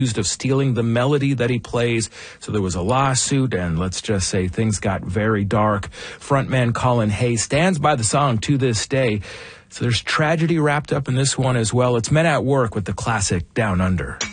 accused of stealing the melody that he plays. So there was a lawsuit, and let's just say things got very dark. Frontman Colin Hay stands by the song to this day. So there's tragedy wrapped up in this one as well. It's Men at Work with the classic Down Under.